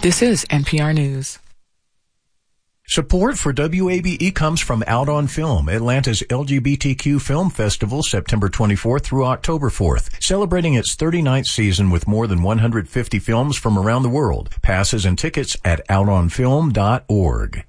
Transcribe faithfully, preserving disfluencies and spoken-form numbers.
This is N P R News. Support for W A B E comes from Out on Film, Atlanta's L G B T Q film festival, September twenty-fourth through October fourth, celebrating its thirty-ninth season with more than one hundred fifty films from around the world. Passes and tickets at out on film dot org.